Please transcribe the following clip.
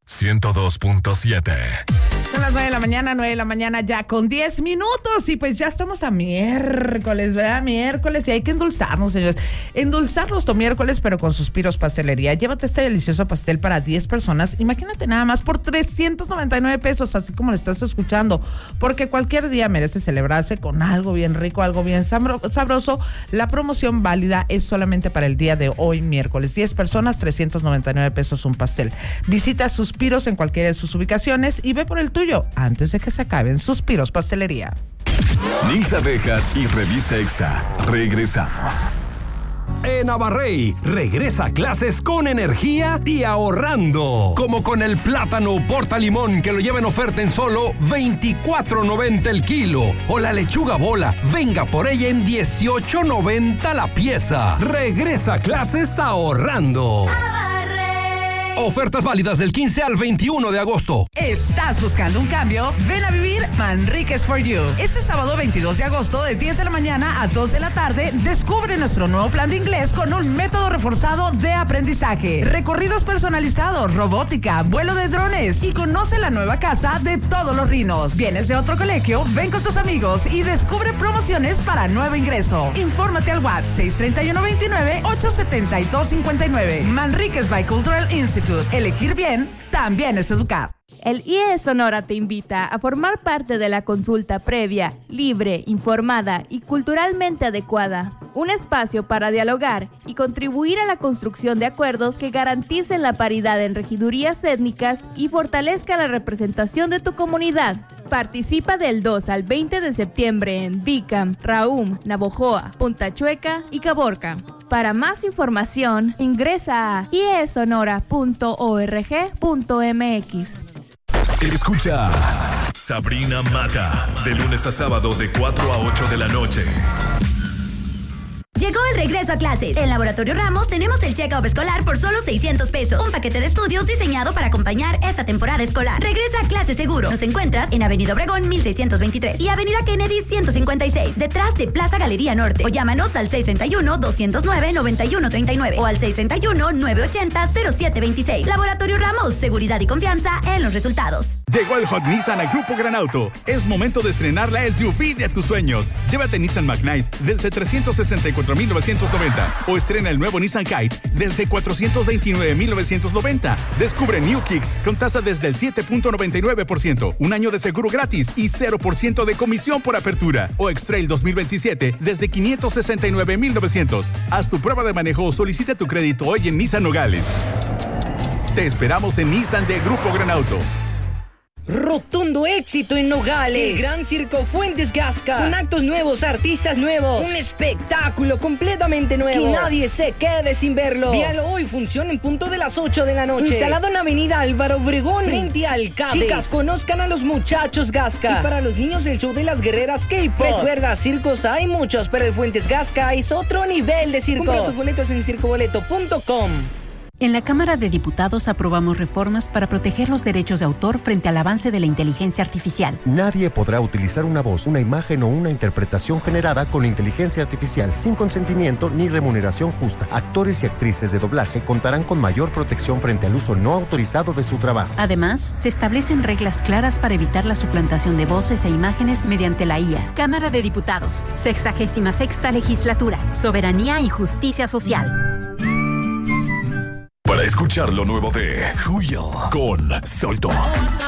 102.7. Son las 9 de la mañana ya con 10 minutos y pues ya estamos a miércoles, ¿verdad? Miércoles y hay que endulzarnos, señores. Endulzarnos tu miércoles, pero con Suspiros Pastelería. Llévate este delicioso pastel para 10 personas. Imagínate nada más por 399 pesos, así como lo estás escuchando. Porque cualquier día merece celebrarse con algo bien rico, algo bien sabroso. La promoción válida es solamente para el día de hoy, miércoles. 10 personas, 399 pesos un pastel. Visita Suspiros en cualquiera de sus ubicaciones y ve por el tuyo antes de que se acaben. Suspiros Pastelería. Nilsa Bejar y Revista Exa. Regresamos. En Navarrey, regresa a clases con energía y ahorrando. Como con el plátano porta limón que lo lleva en oferta en solo $24.90 el kilo. O la lechuga bola, venga por ella en $18.90 la pieza. Regresa a clases ahorrando. Ofertas válidas del 15 al 21 de agosto. ¿Estás buscando un cambio? Ven a vivir Manríquez for You. Este sábado 22 de agosto de 10 de la mañana a 2 de la tarde, descubre nuestro nuevo plan de inglés con un método reforzado de aprendizaje, recorridos personalizados, robótica, vuelo de drones y conoce la nueva casa de todos los rinos. ¿Vienes de otro colegio? Ven con tus amigos y descubre promociones para nuevo ingreso. Infórmate al WhatsApp 631-29-872-59. Manríquez Bicultural Institute. Elegir bien también es educar. El IE Sonora te invita a formar parte de la consulta previa, libre, informada y culturalmente adecuada. Un espacio para dialogar y contribuir a la construcción de acuerdos que garanticen la paridad en regidurías étnicas y fortalezca la representación de tu comunidad. Participa del 2 al 20 de septiembre en Bicam, Raum, Navojoa, Punta Chueca y Caborca. Para más información, ingresa a iesonora.org.mx. Escucha Sabrina Mata, de lunes a sábado de 4 a 8 de la noche. Llegó el regreso a clases. En Laboratorio Ramos tenemos el check-up escolar por solo 600 pesos. Un paquete de estudios diseñado para acompañar esta temporada escolar. Regresa a clase seguro. Nos encuentras en Avenida Obregón 1623 y Avenida Kennedy 156, detrás de Plaza Galería Norte. O llámanos al 631-209-9139 o al 631-980-0726. Laboratorio Ramos, seguridad y confianza en los resultados. Llegó el Hot Nissan a Grupo Gran Auto. Es momento de estrenar la SUV de tus sueños. Llévate Nissan Magnite desde 364,990 o estrena el nuevo Nissan Kite desde 429,990. Descubre New Kicks con tasa desde el 7.99%, un año de seguro gratis y 0% de comisión por apertura. O X-Trail 2027 desde 569,900. Haz tu prueba de manejo o solicita tu crédito hoy en Nissan Nogales. Te esperamos en Nissan de Grupo Gran Auto. Rotundo éxito en Nogales. El Gran Circo Fuentes Gasca. Con actos nuevos, artistas nuevos. Un espectáculo completamente nuevo. Que nadie se quede sin verlo. Míralo hoy, función en punto de las 8 de la noche. Instalado en Avenida Álvaro Obregón, frente al CADES. Chicas, conozcan a los muchachos Gasca. Y para los niños, el show de las guerreras K-pop. Recuerda, circos hay muchos, pero el Fuentes Gasca es otro nivel de circo. Compra tus boletos en circoboleto.com. En la Cámara de Diputados aprobamos reformas para proteger los derechos de autor frente al avance de la inteligencia artificial. Nadie podrá utilizar una voz, una imagen o una interpretación generada con inteligencia artificial sin consentimiento ni remuneración justa. Actores y actrices de doblaje contarán con mayor protección frente al uso no autorizado de su trabajo. Además, se establecen reglas claras para evitar la suplantación de voces e imágenes mediante la IA. Cámara de Diputados, 66ª Legislatura, Soberanía y Justicia Social. Para escuchar lo nuevo de Julio con Solto.